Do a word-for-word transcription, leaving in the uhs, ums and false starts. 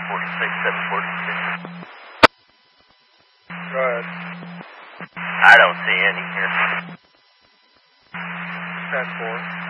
forty-six, seven forty-six. Go ahead. I don't see any here. ten four.